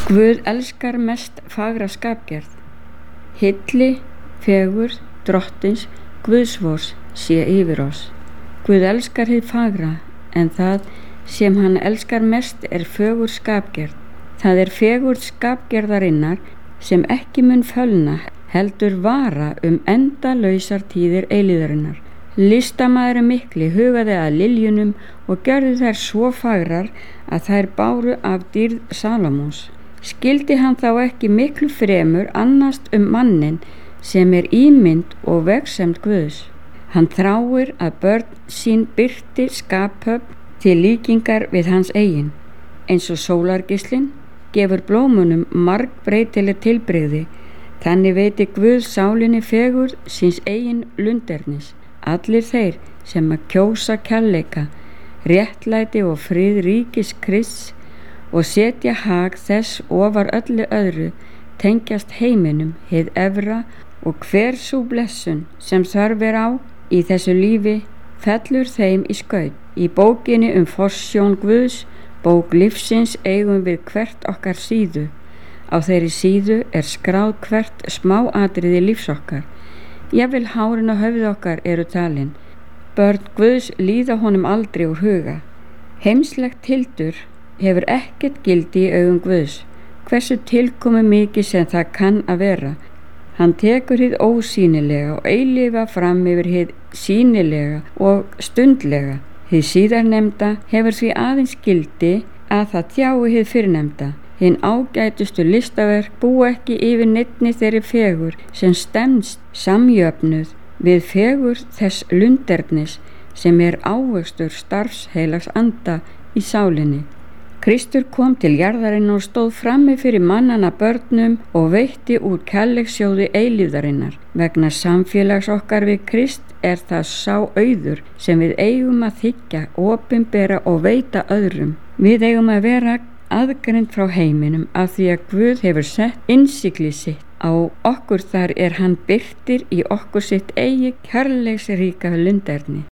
Guð elskar mest fagra skapgerð. Hylli, fegurð, drottins, Guðsvors sé yfir oss. Guð elskar hið fagra, en það sem hann elskar mest er fögur skapgerð. Það er fegurð skapgerðarinnar sem ekki mun fölna, heldur vara endalausar tíðir eilíðarinnar. Listamaðurinn mikli hugaði að liljunum og gjörði þær svo fagrar að þær báru af dýrð Salómons. Skildi hann þá ekki miklu fremur annast manninn sem er ímynd og vegsemd Guðs. Hann þráir að börn sín birti skaphöfn til líkingar við hans eigin. Eins og sólargeislinn gefur blómunum margbreytileg tilbrigði, þannig veiti Guð sálinni fegurð síns eigin lundernis. Allir þeir sem að kjósa kærleika, réttlæti og frið ríkis Krists og setja hag þess ofar öllu öðru tengjast heiminum hið efra, og hver sú blessun sem þörf er á í þessu lífi fellur þeim í skaut. Í bókinni forsjón Guðs, bók lífsins, eigum við hvert okkar síðu. Á þeirri síðu er skráð hvert smáatriði lífs okkar. Jafnvel hárin á höfði okkar eru talin. Börn Guðs líða honum aldrei úr huga. Heimslegt hildur hefur ekkert gildi í augum Guðs, hversu tilkomi mikið sem það kann að vera. Hann tekur hið ósýnilega og eilífa fram yfir hið sýnilega og stundlega. Hið síðarnefnda hefur því aðeins gildi að það tjái hið fyrrnefnda. Hinn ágætustu listaverk búa ekki yfir neinni þeirri fegur sem stemst samjöfnuð við fegur þess lundernis sem er ávöxtur starfs heilags anda í sálinni. Kristur kom til jarðarinnar og stóð frammi fyrir mannanna börnum og veitti úr kærleiksjóði eilífðarinnar. Vegna samfélags okkar við Krist er það sá auður sem við eigum að þiggja, opinbera og veita öðrum. Við eigum að vera aðgreind frá heiminum af því að Guð hefur sett innsigli sitt á okkur, þar hann birtir í okkur sitt eigi kærleiksríka lunderni.